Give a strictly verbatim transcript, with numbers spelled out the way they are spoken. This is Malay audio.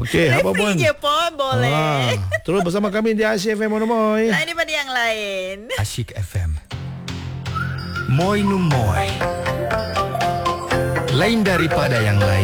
Okey, apa pun. Je pun boleh. Ah, terus bersama kami di Asyik F M Monomoy. Lain daripada yang lain. Asyik F M. Moy nu moy. Lain daripada yang lain.